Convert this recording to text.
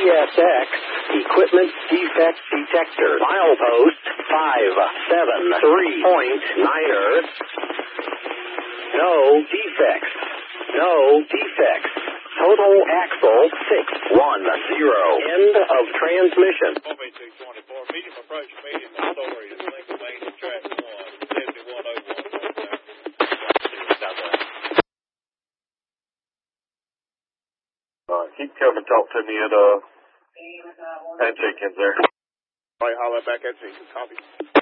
CSX Equipment Defect Detector. Milepost 573.9er. No defects. No defects. Total axle 610. End of transmission. Medium approach, medium authority, single lane to track 1, 7101. Keep coming, talk to me at Jenkins there. All right, holler back at Jenkins. Copy.